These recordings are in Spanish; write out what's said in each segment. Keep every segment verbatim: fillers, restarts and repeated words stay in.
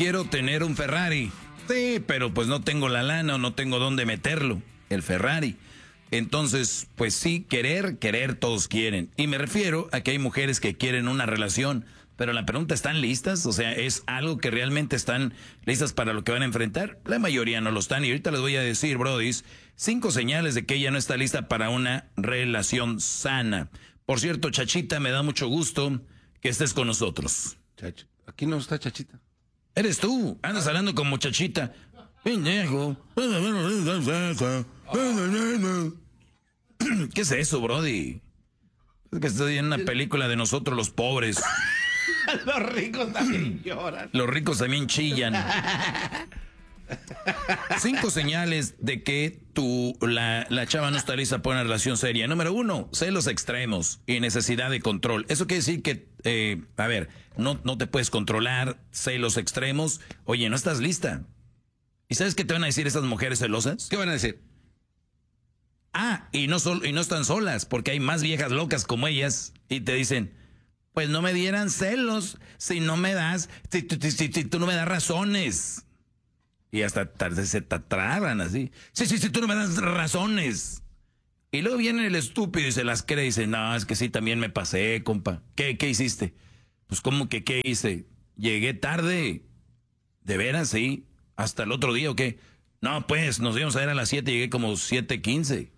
quiero tener un Ferrari. Sí, pero pues no tengo la lana o no tengo dónde meterlo, el Ferrari. Entonces, pues sí, querer, querer todos quieren. Y me refiero a que hay mujeres que quieren una relación, pero la pregunta, ¿están listas? O sea, ¿es algo que realmente están listas para lo que van a enfrentar? La mayoría no lo están. Y ahorita les voy a decir, brodis, cinco señales de que ella no está lista para una relación sana. Por cierto, Chachita, me da mucho gusto que estés con nosotros. Chach, aquí no está Chachita. Eres tú, andas hablando como Chachita. Pendejo. ¿Qué es eso, brody? Es que estoy en una película de nosotros los pobres. Los ricos también lloran. Los ricos también chillan. Cinco señales de que tu, la, la chava no está lista para una relación seria. Número uno, celos extremos y necesidad de control. Eso quiere decir que, eh, a ver, no, no te puedes controlar, celos extremos. Oye, no estás lista. ¿Y sabes qué te van a decir estas mujeres celosas? ¿Qué van a decir? Ah, y no, sol, y no están solas, porque hay más viejas locas como ellas y te dicen, pues no me dieran celos si no me das, si, si, si, si tú no me das razones. Y hasta tarde se te traban así. Sí, sí, sí, tú no me das razones. Y luego viene el estúpido y se las cree y dice, no, es que sí, también me pasé, compa. ¿Qué, qué hiciste? Pues, ¿cómo que qué hice? Llegué tarde. ¿De veras? Sí. ¿Hasta el otro día o qué? No, pues, nos íbamos a ver a las siete y llegué como siete quince.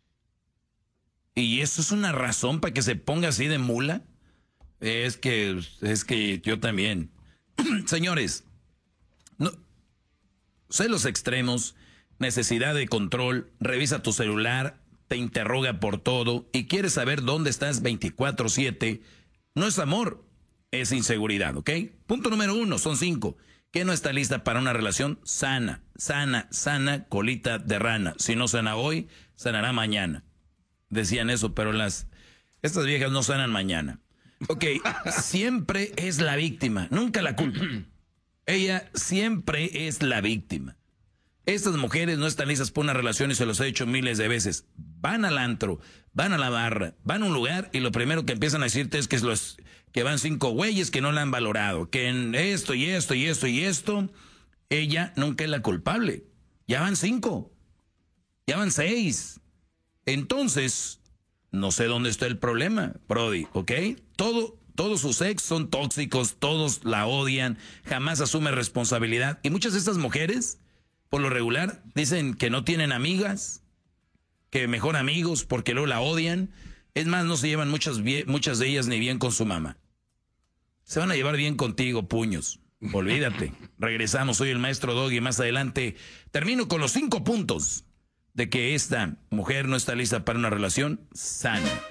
¿Y eso es una razón para que se ponga así de mula? Es que, es que yo también. Señores, no... celos extremos, necesidad de control, revisa tu celular, te interroga por todo y quiere saber dónde estás veinticuatro siete. No es amor, es inseguridad, ¿ok? Punto número uno, son cinco. Que no está lista para una relación sana, sana, sana, colita de rana. Si no sana hoy, sanará mañana. Decían eso, pero las estas viejas no sanan mañana. Ok, siempre es la víctima, nunca la culpa. Ella siempre es la víctima. Estas mujeres no están listas para una relación y se los he dicho miles de veces. Van al antro, van a la barra, van a un lugar y lo primero que empiezan a decirte es que, es los, que van cinco güeyes que no la han valorado. Que en esto y esto y esto y esto, ella nunca es la culpable. Ya van cinco, ya van seis. Entonces, no sé dónde está el problema, Brody, ¿ok? Todo... Todos sus ex son tóxicos, todos la odian, jamás asume responsabilidad. Y muchas de estas mujeres, por lo regular, dicen que no tienen amigas, que mejor amigos, porque luego la odian. Es más, no se llevan muchas, muchas de ellas ni bien con su mamá. Se van a llevar bien contigo, puños. Olvídate. Regresamos, soy el maestro Doggy. Más adelante termino con los cinco puntos de que esta mujer no está lista para una relación sana.